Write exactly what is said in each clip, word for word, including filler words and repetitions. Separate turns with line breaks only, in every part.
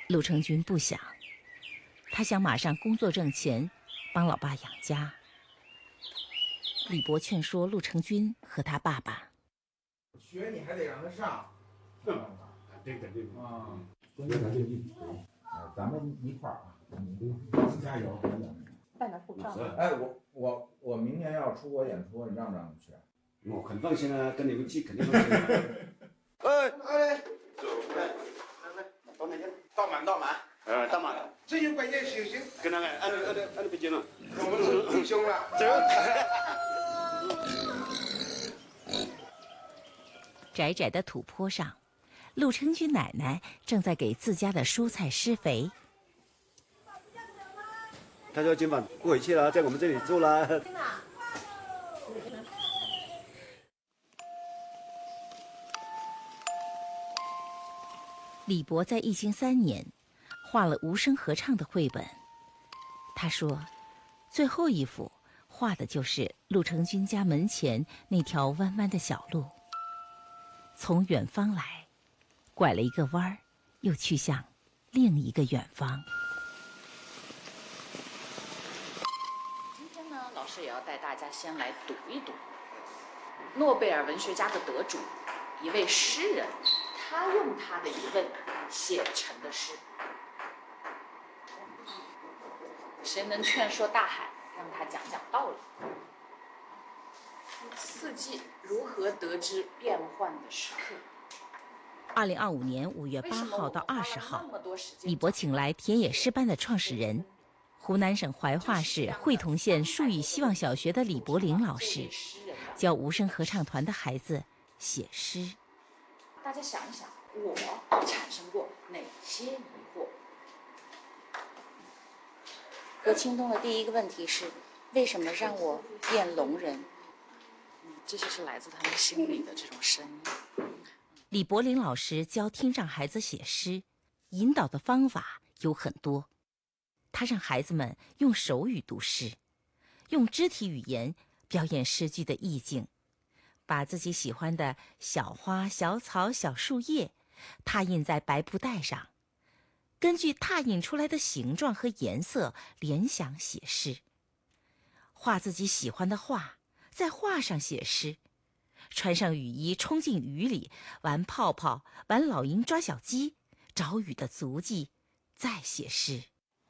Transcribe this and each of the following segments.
陆成军不想，他想马上工作挣钱，帮老爸养家。李博劝说陆成军和他爸爸：
学你还得让他上，
这肯定
啊，
中国咱就一，
咱们一块儿啊，你加油！
办了护照。
哎，我我我明年要出国演出，你让不让你去？
我很放心啊，跟你们去肯定放心。
哎哎，走，来来来，到哪去？
倒满倒满，
呃，到满了。
这就关键行行，
跟那个按按按按北京了，
我们是弟兄了。
窄窄的土坡上，陆成军奶奶正在给自家的蔬菜施肥。
他说今晚不回去了，在我们这里住了。
李博在疫情三年画了无声合唱的绘本。他说，最后一幅画的就是陆成军家门前那条弯弯的小路，从远方来，拐了一个弯儿，又去向另一个远方。
今天呢，老师也要带大家先来读一读诺贝尔文学家的得主，一位诗人，他用他的疑问写成的诗。谁能劝说大海，让他讲讲道理？四季如何得知变换的时刻？
二零二五年五月八号到二十号，李博请来田野诗班的创始人、湖南省怀化市会同县树语希望小学的李柏林老师，教无声合唱团的孩子写诗。
大家想一想，我产生过哪些疑惑？
何清东的第一个问题是：为什么让我变聋人？
嗯，这些是来自他们心里的这种声音。
李柏林老师教听障孩子写诗，引导的方法有很多。他让孩子们用手语读诗，用肢体语言表演诗句的意境，把自己喜欢的小花、小草、小树叶拓印在白布袋上，根据拓印出来的形状和颜色联想写诗，画自己喜欢的画，在画上写诗，穿上雨衣冲进雨里玩泡泡，玩老鹰抓小鸡，找雨的足迹，再写诗。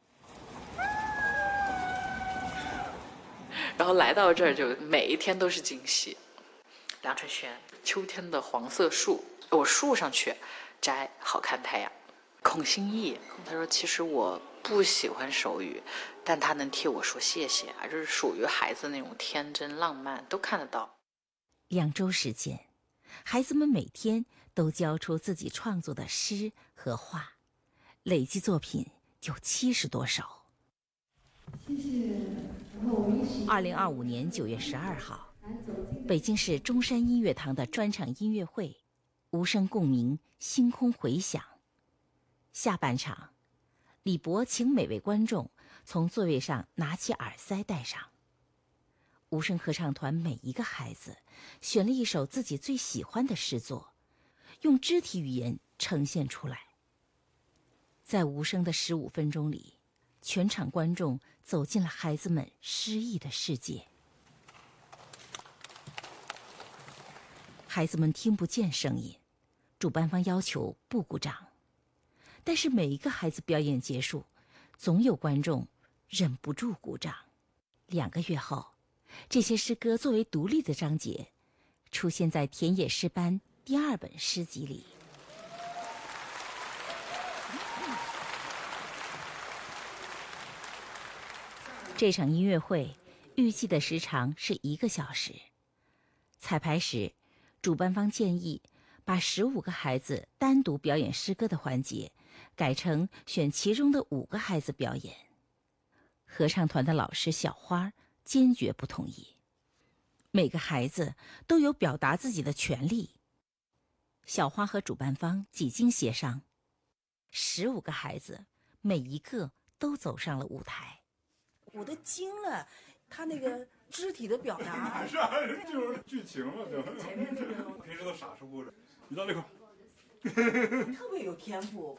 然后来到这儿，就每一天都是惊喜。梁春轩，秋天的黄色树，我树上去摘好看太阳。孔心义，他说其实我不喜欢手语，但他能替我说谢谢啊，就是属于孩子那种天真浪漫，都看得到。
两周时间，孩子们每天都交出自己创作的诗和画，累计作品有七十多首。
谢谢。然后我们一起。
二零二五年九月十二号，北京市中山音乐堂的专场音乐会，无声共鸣，星空回响。下半场，李博请每位观众从座位上拿起耳塞戴上。无声合唱团每一个孩子选了一首自己最喜欢的诗作，用肢体语言呈现出来。在无声的十五分钟里，全场观众走进了孩子们诗意的世界。孩子们听不见声音，主办方要求不鼓掌。但是每一个孩子表演结束，总有观众忍不住鼓掌。两个月后，这些诗歌作为独立的章节，出现在田野诗班第二本诗集里。这场音乐会预计的时长是一个小时。彩排时，主办方建议把十五个孩子单独表演诗歌的环节改成选其中的五个孩子表演。合唱团的老师小花坚决不同意。每个孩子都有表达自己的权利。小花和主办方几经协商，十五个孩子每一个都走上了舞台。
我都惊了，他那个肢体的表达，
是啊，就是剧情了，就
前面那个
平时都傻乎乎的，一到那块
特别有天赋。